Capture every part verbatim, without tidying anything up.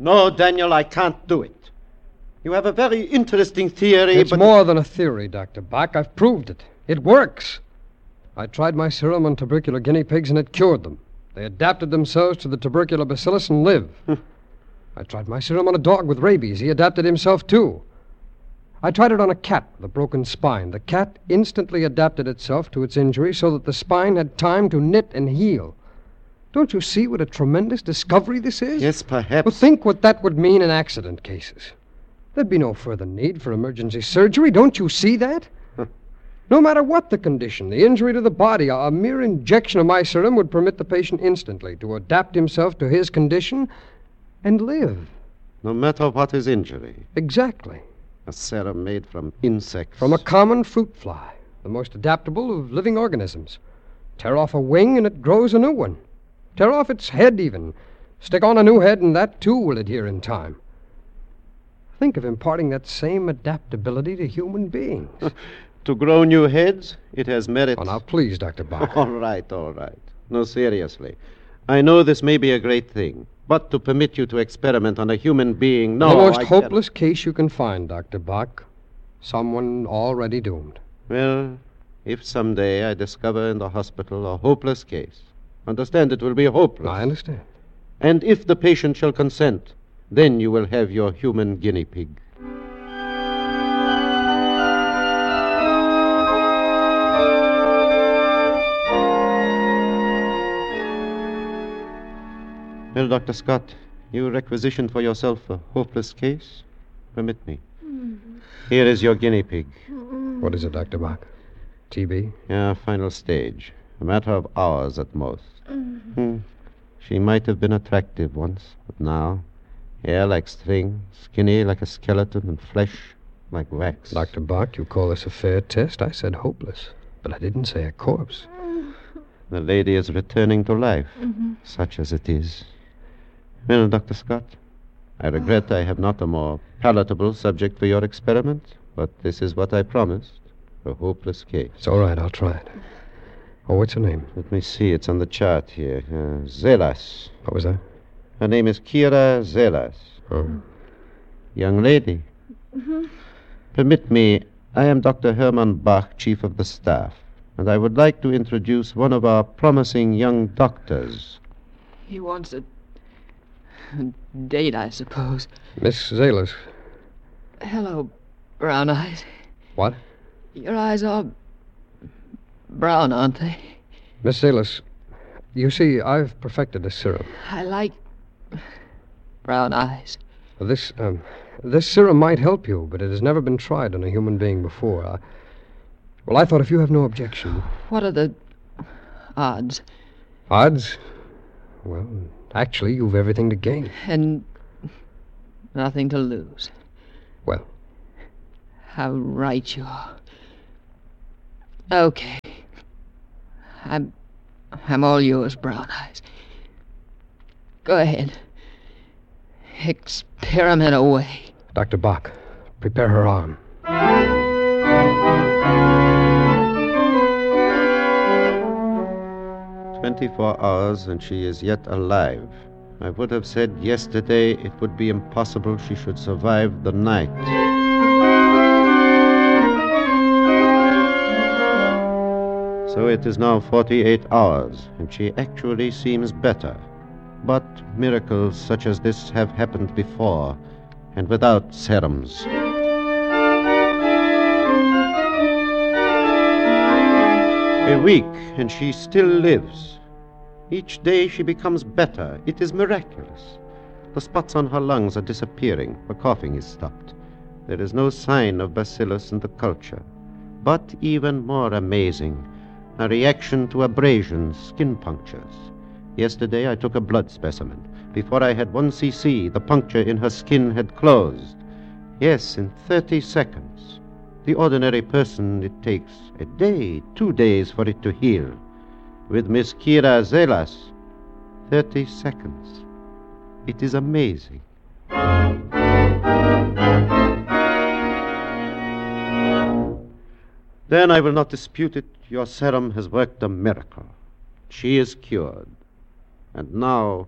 No, Daniel, I can't do it. You have a very interesting theory, It's but... more than a theory, Doctor Bach. I've proved it. It works. I tried my serum on tubercular guinea pigs, and it cured them. They adapted themselves to the tubercular bacillus and live. I tried my serum on a dog with rabies. He adapted himself, too. I tried it on a cat with a broken spine. The cat instantly adapted itself to its injury so that the spine had time to knit and heal. Don't you see what a tremendous discovery this is? Yes, perhaps. Well, think what that would mean in accident cases. There'd be no further need for emergency surgery. Don't you see that? No matter what the condition, the injury to the body, a mere injection of my serum would permit the patient instantly to adapt himself to his condition and live. No matter what his injury. Exactly. A serum made from insects. From a common fruit fly, the most adaptable of living organisms. Tear off a wing and it grows a new one. Tear off its head even. Stick on a new head and that too will adhere in time. Think of imparting that same adaptability to human beings. To grow new heads, it has merit. Oh, now, please, Doctor Bach. All right, all right. No, seriously. I know this may be a great thing, but to permit you to experiment on a human being, no, The most I hopeless case you can find, Doctor Bach. Someone already doomed. Well, if someday I discover in the hospital a hopeless case, understand it will be hopeless. I understand. And if the patient shall consent, then you will have your human guinea pig. Well, Doctor Scott, you requisitioned for yourself a hopeless case? Permit me. Mm-hmm. Here is your guinea pig. Mm-hmm. What is it, Doctor Bach? T B? Yeah, final stage. A matter of hours at most. Mm-hmm. Hmm. She might have been attractive once, but now, hair like string, skinny like a skeleton, and flesh like wax. Doctor Bach, you call this a fair test? I said hopeless, but I didn't say a corpse. The lady is returning to life, Mm-hmm. such as it is. Well, Doctor Scott, I regret I have not a more palatable subject for your experiment, but this is what I promised, a hopeless case. It's all right, I'll try it. Oh, what's her name? Let me see, it's on the chart here. Uh, Zelas. What was that? Her name is Kira Zelas. Oh. Young lady. Mm-hmm. Permit me, I am Doctor Hermann Bach, Chief of the Staff, and I would like to introduce one of our promising young doctors. He wants a date, I suppose. Miss Zalis. Hello, Brown Eyes. What? Your eyes are brown, aren't they? Miss Zalis, you see, I've perfected this serum. I like brown eyes. This, um, this serum might help you, but it has never been tried on a human being before. I, well, I thought if you have no objection... What are the odds? Odds? Well, actually, you've everything to gain. And nothing to lose. Well? How right you are. Okay. I'm... I'm all yours, Brown Eyes. Go ahead. Experiment away. Doctor Bach, prepare her arm. Twenty-four hours and she is yet alive. I would have said yesterday it would be impossible she should survive the night. So it is now forty-eight hours, and she actually seems better. But miracles such as this have happened before, and without serums. A week, and she still lives. Each day she becomes better. It is miraculous. The spots on her lungs are disappearing. Her coughing is stopped. There is no sign of bacillus in the culture. But even more amazing, a reaction to abrasions, skin punctures. Yesterday I took a blood specimen. Before I had one cc, the puncture in her skin had closed. Yes, in thirty seconds. The ordinary person, it takes a day, two days for it to heal. With Miss Kira Zelas, thirty seconds. It is amazing. Then I will not dispute it. Your serum has worked a miracle. She is cured. And now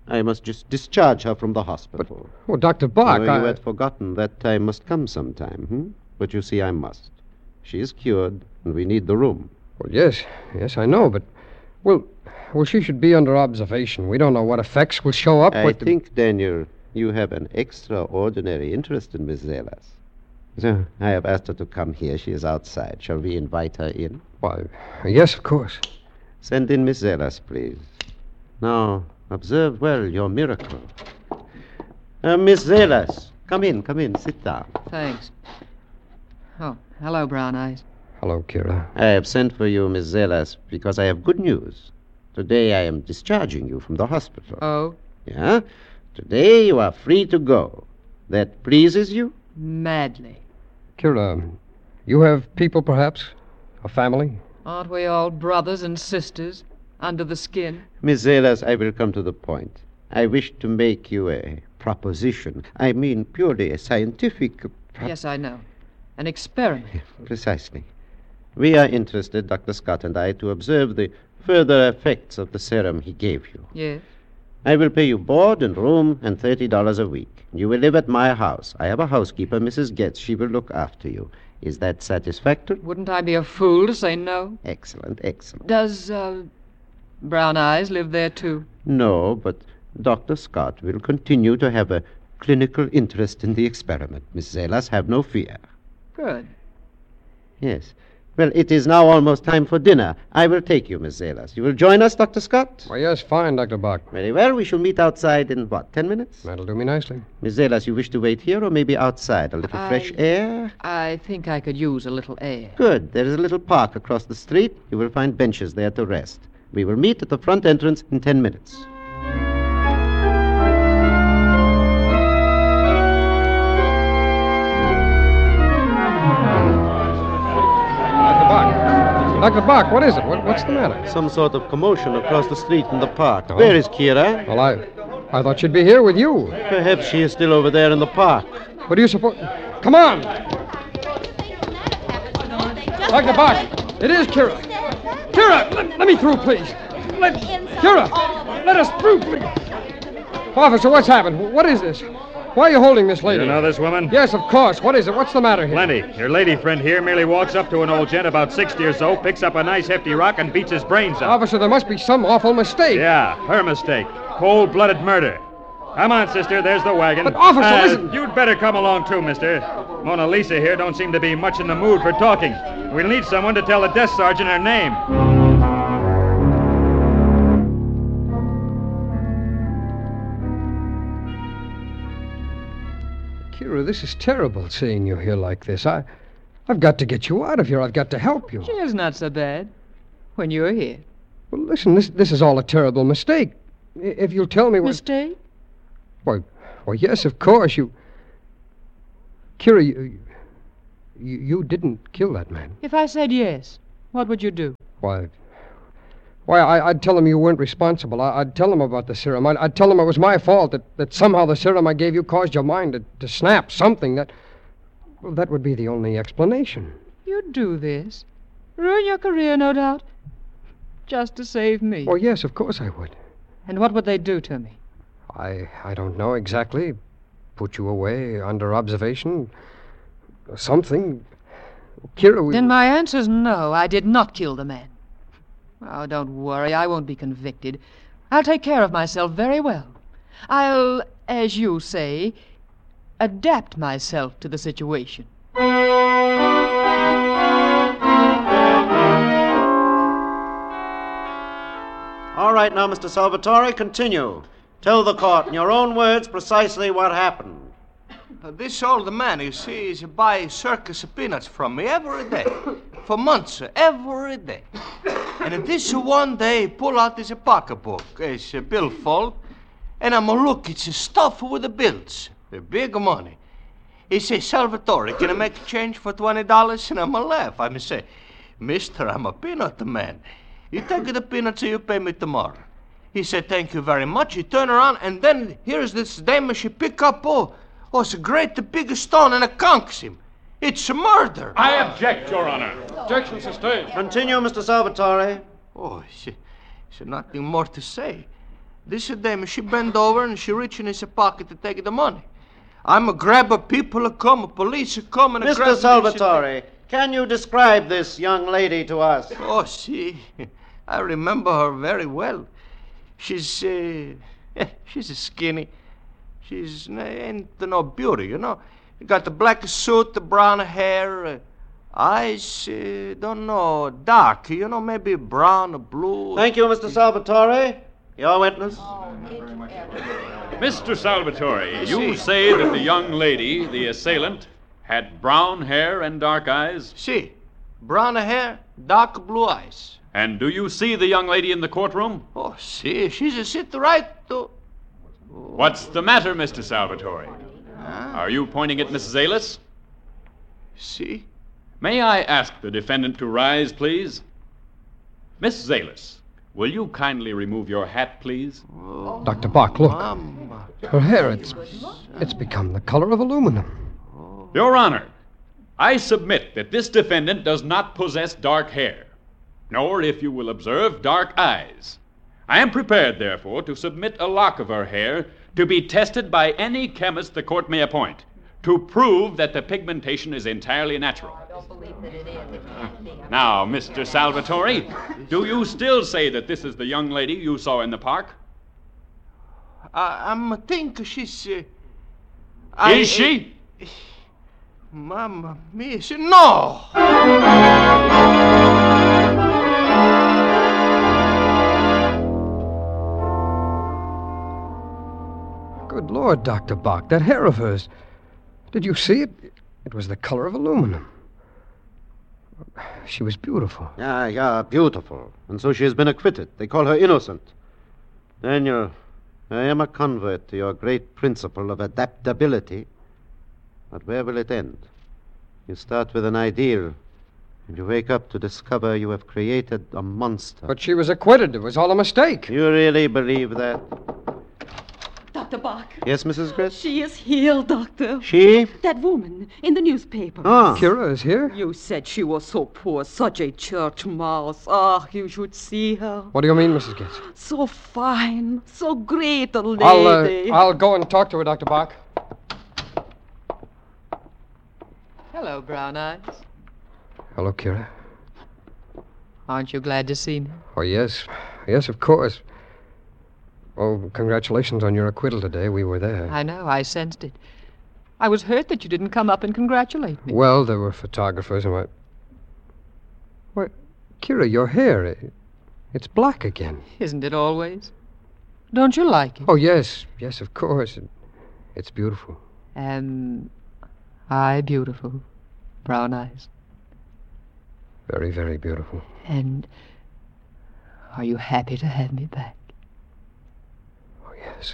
I must just discharge her from the hospital. Well, Doctor Bach, Oh, you I... had forgotten that time must come sometime, hmm? But you see, I must. She is cured, and we need the room. Well, yes. Yes, I know, but... Well, well, she should be under observation. We don't know what effects will show up I with... think, Daniel, you have an extraordinary interest in Miss Zelas. So, I have asked her to come here. She is outside. Shall we invite her in? Why, yes, of course. Send in Miss Zelas, please. Now, observe well your miracle. Uh, Miss Zelas, come in, come in. Sit down. Thanks. Oh, hello, Brown Eyes. Hello, Kira. I have sent for you, Miss Zelas, because I have good news. Today I am discharging you from the hospital. Oh? Yeah? Today you are free to go. That pleases you? Madly. Kira, you have people, perhaps? A family? Aren't we all brothers and sisters under the skin? Miss Zelas, I will come to the point. I wish to make you a proposition. I mean purely a scientific... Pro- Yes, I know. An experiment. Precisely. We are interested, Doctor Scott and I, to observe the further effects of the serum he gave you. Yes. I will pay you board and room and thirty dollars a week. You will live at my house. I have a housekeeper, Missus Getz. She will look after you. Is that satisfactory? Wouldn't I be a fool to say no? Excellent, excellent. Does, uh, Brown Eyes live there, too? No, but Doctor Scott will continue to have a clinical interest in the experiment. Miss Zelas, have no fear. Good. Yes. Well, it is now almost time for dinner. I will take you, Miss Zelas. You will join us, Doctor Scott? Why, yes, fine, Doctor Bach. Very well. We shall meet outside in, what, ten minutes? That'll do me nicely. Miss Zelas, you wish to wait here or maybe outside? A little I- fresh air? I think I could use a little air. Good. There is a little park across the street. You will find benches there to rest. We will meet at the front entrance in ten minutes. Doctor Bach. Doctor Bach, what is it? What, what's the matter? Some sort of commotion across the street in the park. Oh. Where is Kira? Well, I... I thought she'd be here with you. Perhaps she is still over there in the park. What do you suppose... Come on! Doctor Bach, it is Kira. Kira, let, let me through, please. Let... Kira, let us through, please. Officer, what's happened? What is this? Why are you holding this lady? You know this woman? Yes, of course. What is it? What's the matter here? Plenty. Your lady friend here merely walks up to an old gent about sixty or so, picks up a nice hefty rock, and beats his brains out. Officer, there must be some awful mistake. Yeah, her mistake. Cold-blooded murder. Come on, sister. There's the wagon. But, officer, Uh, listen. You'd better come along, too, mister. Mona Lisa here don't seem to be much in the mood for talking. We'll need someone to tell the desk sergeant her name. Kira, this is terrible, seeing you here like this. I, I've got to get you out of here. I've got to help you. It's not so bad when you're here. Well, listen, this, this is all a terrible mistake. I- If you'll tell me what... Mistake? Why, why, yes, of course, you... Kira, you, you, you didn't kill that man. If I said yes, what would you do? Why, why, I, I'd tell him you weren't responsible. I, I'd tell him about the serum. I'd, I'd tell him it was my fault, that, that somehow the serum I gave you caused your mind to, to snap, something that... Well, that would be the only explanation. You'd do this? Ruin your career, no doubt? Just to save me. Oh, yes, of course I would. And what would they do to me? I, I don't know exactly. Put you away under observation. Something. Kira, we... Then my answer's no, I did not kill the man. Oh, don't worry, I won't be convicted. I'll take care of myself very well. I'll, as you say, adapt myself to the situation. All right, now, Mister Salvatore, continue. Tell the court in your own words precisely what happened. Uh, this old man, you see, is buy circus peanuts from me every day. For months, uh, every day. And this one day, he pull out this pocketbook, it's a billfold, and I'm a look, it's a stuff with the bills, the big money. He say, Salvatore, can I make a change for twenty dollars? And I'm a laugh. I'm say, mister, I'm a peanut man. You take the peanuts and you pay me tomorrow. He said, thank you very much. He turn around, and then here's this dame, she pick up, oh, oh, it's a great big stone, and it conks him. It's a murder. I object, Your Honor. Objection sustained. Continue, Mister Salvatore. Oh, she, she nothing more to say. This dame, she bend over and she reach in his pocket to take the money. I'm a grabber, people a come, police a come, and a Mister grab Salvatore, can you describe this young lady to us? Oh, see, I remember her very well. She's, uh, she's a skinny. She's ain't no beauty, you know. You got the black suit, the brown hair, uh, eyes, uh, don't know, dark, you know, maybe brown or blue. Thank you, Mister Salvatore. Your witness? Mister Salvatore, See. you say that the young lady, the assailant, had brown hair and dark eyes? See, brown hair, dark blue eyes. And do you see the young lady in the courtroom? Oh, see, she's a sit right to... What's the matter, Mister Salvatore? Ah, Are you pointing at Missus Alis? see? May I ask the defendant to rise, please? Miss Alis, will you kindly remove your hat, please? Doctor Bach, look. Mama. Her hair, it's, it's become the color of aluminum. Your Honor, I submit that this defendant does not possess dark hair, nor, if you will observe, dark eyes. I am prepared, therefore, to submit a lock of her hair to be tested by any chemist the court may appoint to prove that the pigmentation is entirely natural. Now, Mister Salvatore, do you still say that this is the young lady you saw in the park? I, I'm think she's... Uh, I, Is she? Uh, Mamma mia, she, no! Good Lord, Doctor Bach, that hair of hers. Did you see it? It was the color of aluminum. She was beautiful. Yeah, yeah, beautiful. And so she has been acquitted. They call her innocent. Daniel, I am a convert to your great principle of adaptability. But where will it end? You start with an ideal, and you wake up to discover you have created a monster. But she was acquitted. It was all a mistake. You really believe that? Doctor Bach. Yes, Missus Gris? She is here, Doctor. She? That woman in the newspaper. Ah. Kira is here? You said she was so poor, such a church mouse. Ah, you should see her. What do you mean, Missus Gates? So fine, so great a lady. I'll, uh, I'll go and talk to her, Doctor Bach. Hello, Brown Eyes. Hello, Kira. Aren't you glad to see me? Oh, yes. Yes, of course. Oh, congratulations on your acquittal today. We were there. I know, I sensed it. I was hurt that you didn't come up and congratulate me. Well, there were photographers and what... Why, Kira, your hair, it, it's black again. Isn't it always? Don't you like it? Oh, yes. Yes, of course. It, it's beautiful. Am I beautiful, Brown Eyes? Very, very beautiful. And are you happy to have me back? Oh, yes.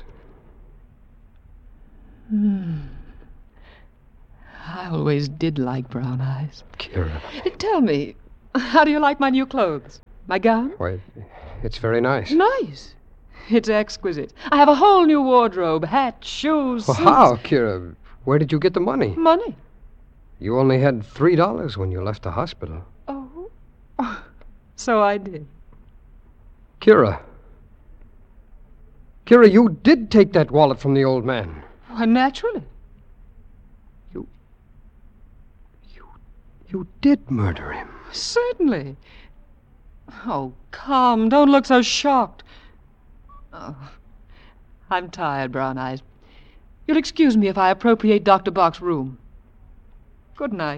Hmm. I always did like Brown Eyes. Kira. Tell me, how do you like my new clothes? My gown? Why, it's very nice. Nice. It's exquisite. I have a whole new wardrobe, hat, shoes, Well, suits. how, Kira? Where did you get the money? Money. You only had three dollars when you left the hospital. Oh. So I did. Kira. Kira, you did take that wallet from the old man. Why, naturally. You did murder him. Certainly. Oh, come. Don't look so shocked. Oh, I'm tired, Brown Eyes. You'll excuse me if I appropriate Doctor Bach's room. Good night.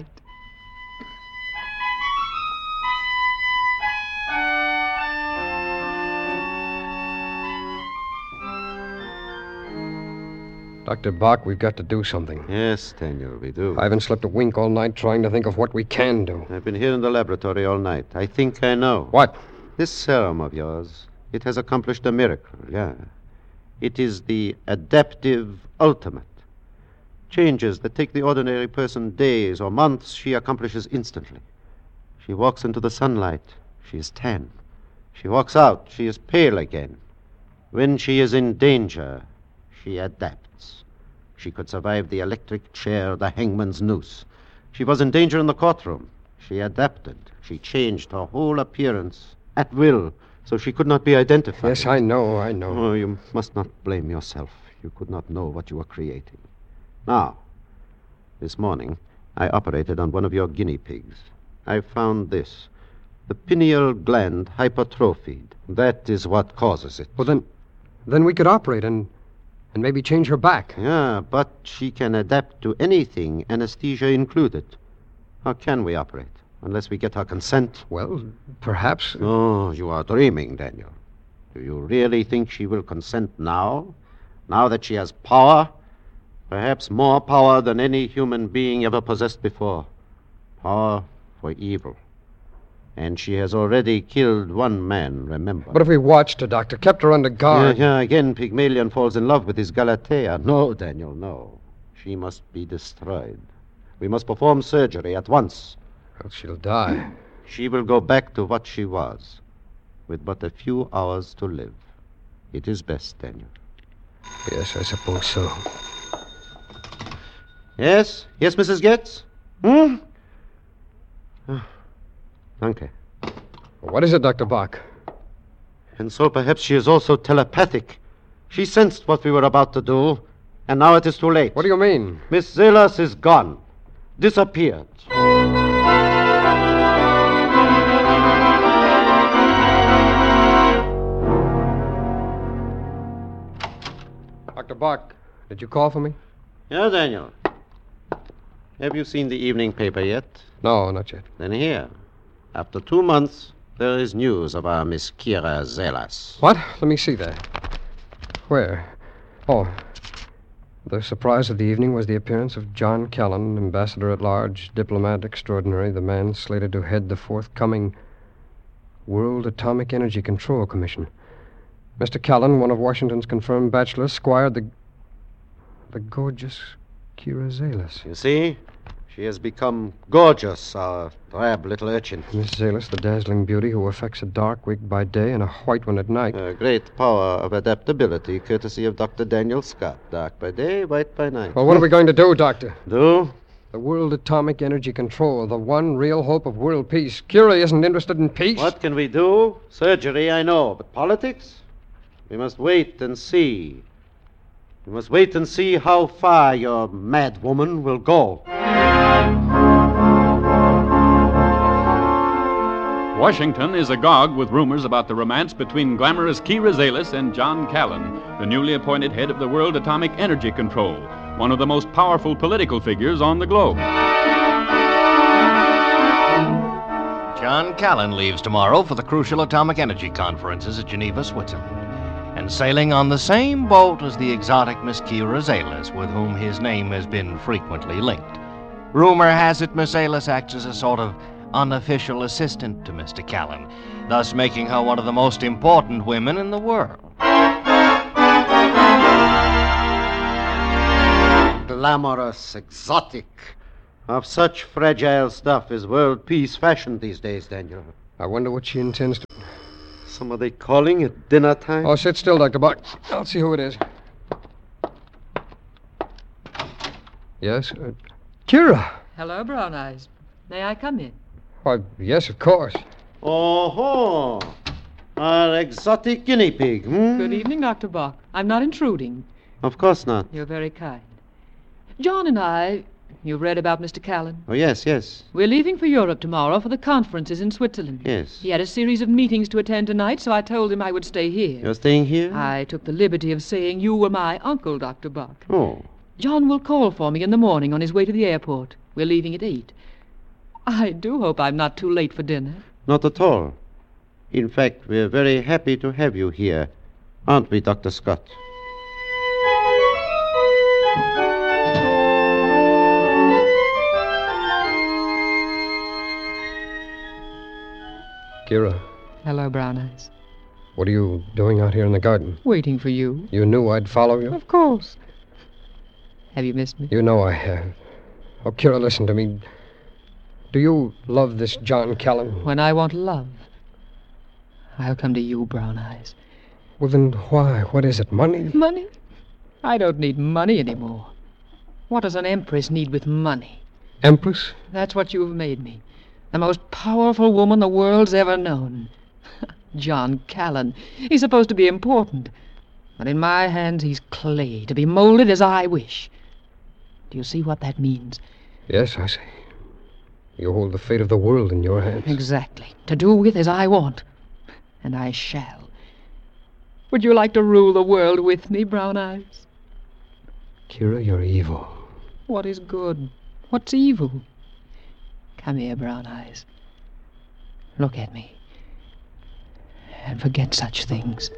Doctor Bach, we've got to do something. Yes, Daniel, we do. I haven't slept a wink all night trying to think of what we can do. I've been here in the laboratory all night. I think I know. What? This serum of yours, it has accomplished a miracle, yeah. It is the adaptive ultimate. Changes that take the ordinary person days or months, she accomplishes instantly. She walks into the sunlight, she is tan. She walks out, she is pale again. When she is in danger, she adapts. She could survive the electric chair, the hangman's noose. She was in danger in the courtroom. She adapted. She changed her whole appearance at will, so she could not be identified. Yes, I know, I know. Oh, you must not blame yourself. You could not know what you were creating. Now, this morning, I operated on one of your guinea pigs. I found this. The pineal gland hypertrophied. That is what causes it. Well, then, then we could operate and, and maybe change her back. Yeah, but she can adapt to anything, anesthesia included. How can we operate? Unless we get her consent? Well, perhaps. Oh, you are dreaming, Daniel. Do you really think she will consent now? Now that she has power? Perhaps more power than any human being ever possessed before. Power for evil. And she has already killed one man, remember. But if we watched her, Doctor, kept her under Yeah, guard... yeah, again, Pygmalion falls in love with his Galatea. No, Daniel, no. She must be destroyed. We must perform surgery at once. Well, she'll die. She will go back to what she was, with but a few hours to live. It is best, Daniel. Yes, I suppose so. Yes? Yes, Missus Getz? Hmm? Oh, danke. What is it, Doctor Bach? And so perhaps she is also telepathic. She sensed what we were about to do, and now it is too late. What do you mean? Miss Zelas is gone. Disappeared. Doctor Bach, did you call for me? Yeah, Daniel. Have you seen the evening paper yet? No, not yet. Then here. After two months, there is news of our Miss Kira Zelas. What? Let me see that. Where? Oh. The surprise of the evening was the appearance of John Callan, ambassador at large, diplomat extraordinary, the man slated to head the forthcoming World Atomic Energy Control Commission. Mister Callan, one of Washington's confirmed bachelors, squired the... the gorgeous Kira Zelas. You see? She has become gorgeous, our drab little urchin. Miss Zelas, the dazzling beauty who affects a dark wig by day and a white one at night. A great power of adaptability, courtesy of Doctor Daniel Scott. Dark by day, white by night. Well, what are we going to do, Doctor? Do? The World Atomic Energy Control, the one real hope of world peace. Kira isn't interested in peace. What can we do? Surgery, I know, but politics? We must wait and see. We must wait and see how far your mad woman will go. Washington is agog with rumors about the romance between glamorous Kira Zelas and John Callan, the newly appointed head of the World Atomic Energy Control, one of the most powerful political figures on the globe. John Callan leaves tomorrow for the crucial atomic energy conferences at Geneva, Switzerland, and sailing on the same boat as the exotic Miss Kira Zelas, with whom his name has been frequently linked. Rumor has it Miss Zelas acts as a sort of unofficial assistant to Mister Callan, thus making her one of the most important women in the world. Glamorous, exotic. Of such fragile stuff is world peace fashioned these days, Daniel. I wonder what she intends to... Some are they calling at dinner time? Oh, sit still, Doctor Bach. I'll see who it is. Yes? Uh, Kira! Hello, Brown Eyes. May I come in? Why, yes, of course. Oh-ho! Our exotic guinea pig, hmm? Good evening, Doctor Bach. I'm not intruding. Of course not. You're very kind. John and I... You've read about Mister Callan? Oh, yes, yes. We're leaving for Europe tomorrow for the conferences in Switzerland. Yes. He had a series of meetings to attend tonight, so I told him I would stay here. You're staying here? I took the liberty of saying you were my uncle, Doctor Bach. Oh. John will call for me in the morning on his way to the airport. We're leaving at eight. I do hope I'm not too late for dinner. Not at all. In fact, we're very happy to have you here. Aren't we, Doctor Scott? Kira, Hello, Brown Eyes. what are you doing out here in the garden? Waiting for you. You knew I'd follow you? Of course. Have you missed me? You know I have. Oh, Kira, listen to me. Do you love this John Callan? When I want love, I'll come to you, Brown Eyes. Well, then why? What is it, money? Money? I don't need money anymore. What does an empress need with money? Empress? That's what you've made me. The most powerful woman the world's ever known. John Callan. He's supposed to be important. But in my hands, he's clay, to be molded as I wish. Do you see what that means? Yes, I see. You hold the fate of the world in your hands. Exactly. To do with as I want. And I shall. Would you like to rule the world with me, Brown Eyes? Kira, you're evil. What is good? What's evil? Come here, Brown Eyes. Look at me. And forget such things.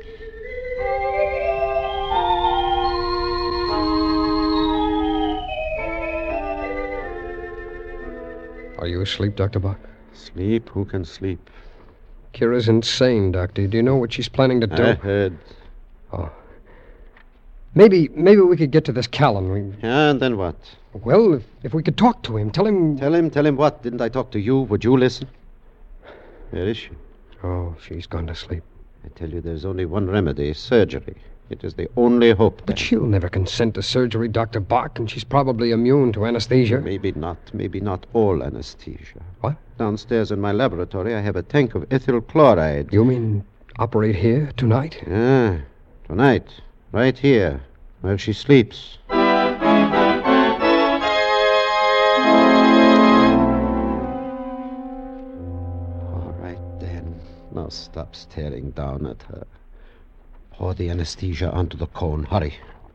Are you asleep, Doctor Bach? Sleep? Who can sleep? Kira's insane, Doctor. Do you know what she's planning to do? I heard. Oh. Maybe, maybe we could get to this Callan. We... Yeah, and then what? Well, if, if we could talk to him, tell him... Tell him, tell him what? Didn't I talk to you? Would you listen? Where is she? Oh, she's gone to sleep. I tell you, there's only one remedy, surgery. It is the only hope. But then. she'll never consent to surgery, Doctor Bach, and she's probably immune to anesthesia. Maybe not. Maybe not all anesthesia. What? Downstairs in my laboratory, I have a tank of ethyl chloride. You mean operate here tonight? Yeah, tonight. Right here, where she sleeps. All right, then. Now stop staring down at her. Pour the anesthesia onto the cone. Hurry.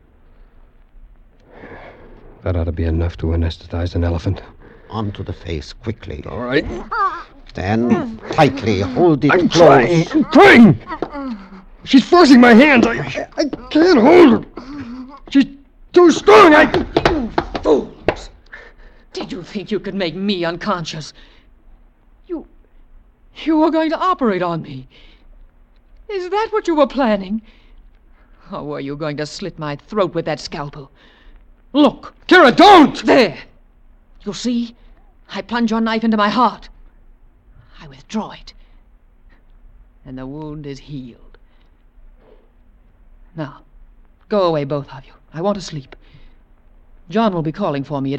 That ought to be enough to anesthetize an elephant. Onto the face, quickly. All right. Stand tightly. Hold it I'm close. trying. I'm trying. She's forcing my hands. I, I can't hold her. She's too strong. I... Fools! Did you think you could make me unconscious? You... You were going to operate on me. Is that what you were planning? Or were you going to slit my throat with that scalpel? Look! Kira, don't! There! You see? I plunge your knife into my heart. I withdraw it. And the wound is healed. Now, go away, both of you. I want to sleep. John will be calling for me at